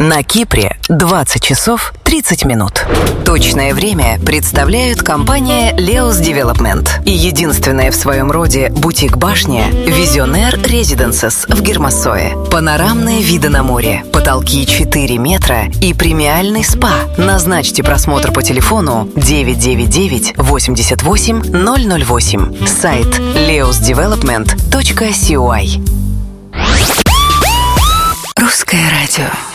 На Кипре 20 часов 30 минут. Точное время представляют компания Leos Development и единственная в своем роде бутик-башня Visionaire Residences в Гермассое. Панорамные виды на море, потолки 4 метра и премиальный спа. Назначьте просмотр по телефону 999 88 008. Сайт leosdevelopment.coy. Русское радио.